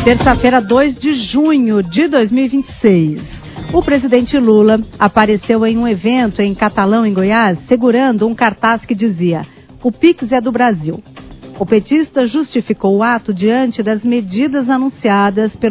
Terça-feira, 2 de junho de 2026. O presidente Lula apareceu em um evento em Catalão, em Goiás, segurando um cartaz que dizia: "O Pix é do Brasil". O petista justificou o ato diante das medidas anunciadas pelo